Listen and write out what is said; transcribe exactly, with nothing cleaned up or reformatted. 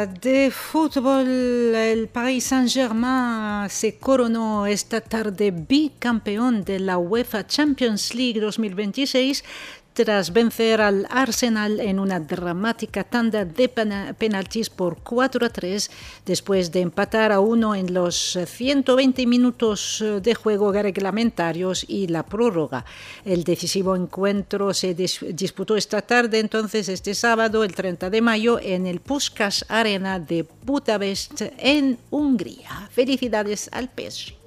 Uh, de fútbol, el Paris Saint-Germain se coronó esta tarde bicampeón de la UEFA Champions League dos mil veintiséis tras vencer al Arsenal en una dramática tanda de penaltis por cuatro a tres, después de empatar a uno en los ciento veinte minutos de juego reglamentarios y la prórroga. El decisivo encuentro se dis- disputó esta tarde, entonces este sábado, el treinta de mayo, en el Puskás Arena de Budapest, en Hungría. Felicidades al P S G.